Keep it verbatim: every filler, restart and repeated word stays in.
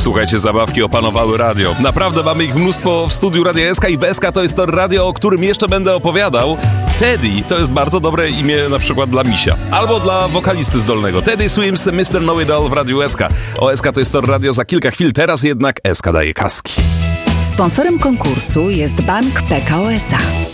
Słuchajcie, zabawki opanowały radio. Naprawdę mamy ich mnóstwo w studiu Radia S K i w S K to jest to radio, o którym jeszcze będę opowiadał. Teddy to jest bardzo dobre imię na przykład dla misia. Albo dla wokalisty zdolnego. Teddy Swims, mister Know-It-All w Radiu S K. O S K to jest to radio za kilka chwil, teraz jednak S K daje kaski. Sponsorem konkursu jest Bank P K O S A.